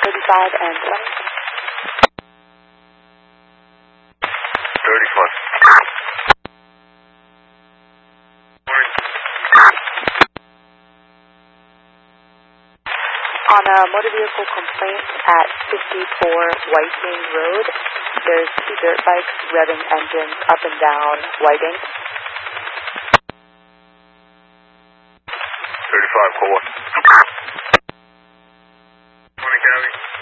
35 and 20. 30 plus. On a motor vehicle complaint at 54 Whiting Road, there's two dirt bikes revving engines up and down Whiting. 35, call 1.